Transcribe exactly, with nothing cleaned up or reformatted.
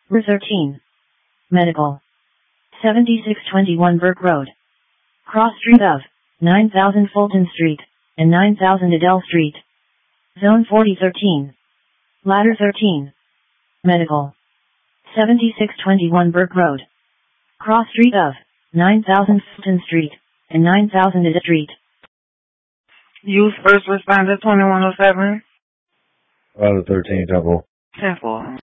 Route thirteen. Medical. seventy-six twenty-one Burke Road. Cross street of nine thousand Fulton Street and nine thousand Adele Street. Zone forty thirteen. Ladder thirteen. Medical. seventy-six twenty-one Burke Road. Cross street of nine thousand Fulton Street and nine thousand Adele Street. Use first responder twenty-one oh seven. Ladder thirteen, Temple. ten four.